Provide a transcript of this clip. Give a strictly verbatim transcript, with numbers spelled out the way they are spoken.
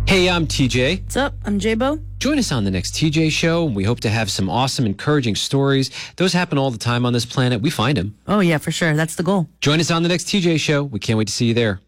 Hey, I'm T J. What's up? I'm J-Bo. Join us on the next T J Show. We hope to have some awesome, encouraging stories. Those happen all the time on this planet. We find them. Oh, yeah, for sure. That's the goal. Join us on the next T J Show. We can't wait to see you there.